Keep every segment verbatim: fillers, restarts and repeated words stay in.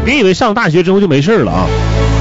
别以为上大学之后就没事了啊。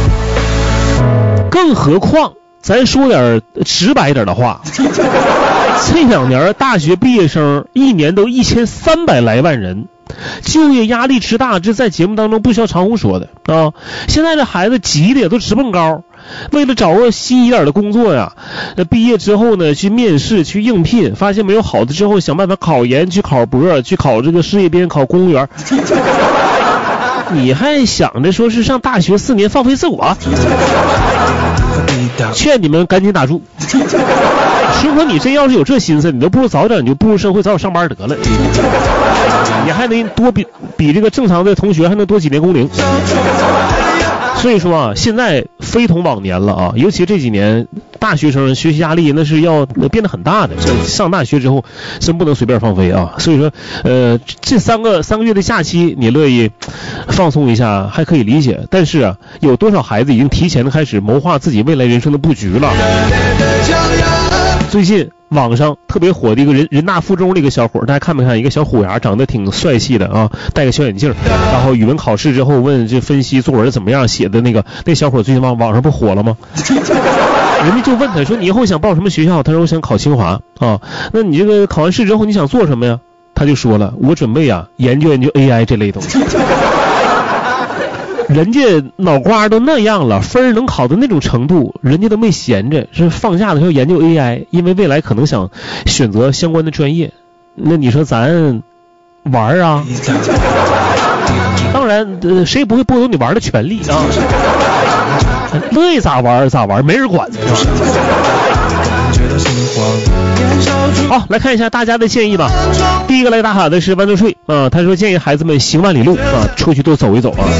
更何况咱说点直白点的话，这两年大学毕业生一年都一千三百来万人，就业压力之大，这在节目当中不需要常胡说的啊。现在这孩子急的也都直蹦高，为了掌握心仪点的工作呀，那毕业之后呢，去面试去应聘，发现没有好的之后，想办法考研去考博，去考这个事业编，考公务员。你还想着说是上大学四年放飞自我？劝你们赶紧打住。如果你真要是有这心思，你都不如早点，你就步入社会，早点上班得了。你还能多比比这个正常的同学还能多几年工龄。所以说啊，现在非同往年了啊，尤其这几年大学生学习压力那是要变得很大的。上大学之后真不能随便放飞啊。所以说呃这三个三个月的假期你乐意放松一下还可以理解，但是啊，有多少孩子已经提前的开始谋划自己未来人生的布局了。最近网上特别火的一个人人大附中的一个小伙，大家看没看？一个小虎牙，长得挺帅气的啊，戴个小眼镜，然后语文考试之后问这分析作文怎么样写的那个，那小伙最近网网上不火了吗？人家就问他说你以后想报什么学校？他说我想考清华啊。那你这个考完试之后你想做什么呀？他就说了，我准备啊研究研究 A I 这类东西。人家脑瓜都那样了，分能考到那种程度，人家都没闲着，是放假的时候研究 A I， 因为未来可能想选择相关的专业。那你说咱玩啊？当然、呃、谁不会剥夺你玩的权利啊？乐意咋玩咋玩，没人管。好，来看一下大家的建议吧。第一个来打卡的是豌豆睡啊，他说建议孩子们行万里路啊，出去多走一走啊。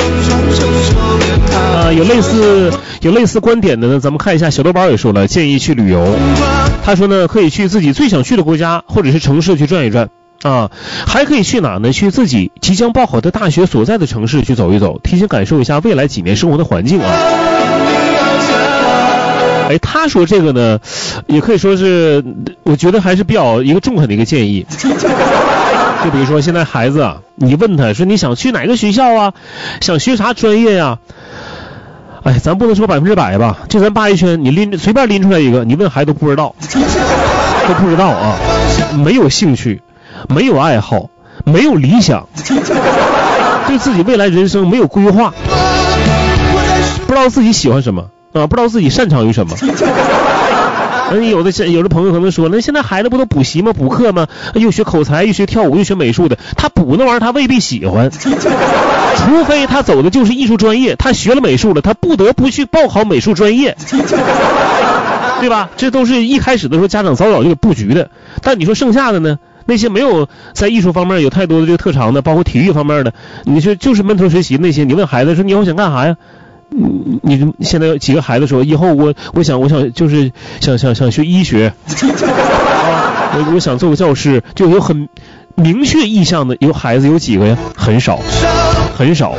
啊，有类似有类似观点的呢，咱们看一下小豆包也说了，建议去旅游。他说呢，可以去自己最想去的国家或者是城市去转一转啊，还可以去哪呢？去自己即将报考的大学所在的城市去走一走，提前感受一下未来几年生活的环境啊。哎，他说这个呢，也可以说是，我觉得还是比较一个中肯的一个建议。就比如说现在孩子啊，你问他说你想去哪个学校啊，想学啥专业呀、啊？哎，咱不能说百分之百吧，就咱扒一圈，你拎随便拎出来一个，你问孩子都不知道，都不知道啊，没有兴趣，没有爱好，没有理想，对自己未来人生没有规划，不知道自己喜欢什么。啊，不知道自己擅长于什么。那你有的有的朋友可能说，那现在孩子不都补习吗？补课吗？又学口才，又学跳舞，又学美术的，他补那玩意儿他未必喜欢，除非他走的就是艺术专业，他学了美术了，他不得不去报考美术专业，对吧？这都是一开始的时候家长早早就给布局的。但你说剩下的呢？那些没有在艺术方面有太多的这个特长的，包括体育方面的，你说就是闷头学习那些，你问孩子说你以后想干啥呀？嗯，你现在有几个孩子说以后我我想我想就是想想想学医学啊，我我想做个教师，就有很明确意向的有孩子有几个呀？很少很少。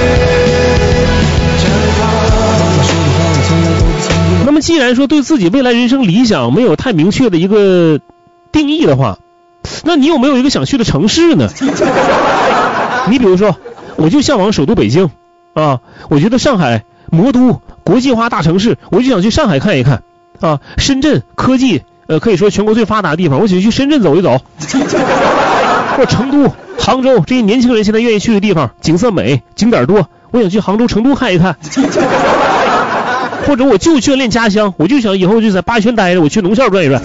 那么既然说对自己未来人生理想没有太明确的一个定义的话，那你有没有一个想去的城市呢？你比如说我就向往首都北京啊，我觉得上海魔都国际化大城市，我就想去上海看一看啊。深圳科技呃可以说全国最发达的地方，我想去深圳走一走。或者成都杭州这些年轻人现在愿意去的地方，景色美景点多，我想去杭州成都看一看。或者我就眷恋家乡，我就想以后就在八泉待着，我去农校转一转。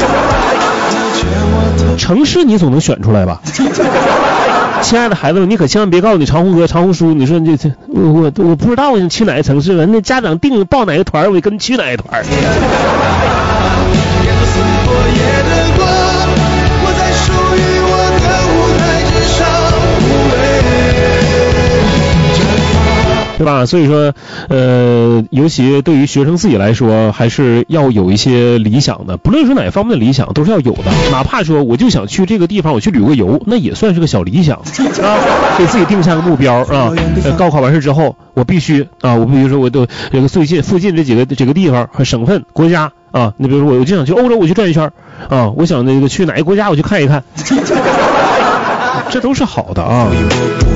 城市你总能选出来吧。亲爱的孩子们，你可千万别告诉你长虹哥、长虹叔，你说这这我我我不知道我想去哪个城市了，那家长定报哪个团，我跟去哪个团。对吧？所以说呃尤其对于学生自己来说，还是要有一些理想的，不论说哪方面的理想都是要有的。哪怕说我就想去这个地方我去旅个游，那也算是个小理想啊，给自己定下个目标啊。呃、高考完事之后我必须啊，我比如说我都这个最近附近这几个这个地方和省份国家啊，你比如说我就想去欧洲我去转一圈啊，我想那个去哪个国家我去看一看，这都是好的啊。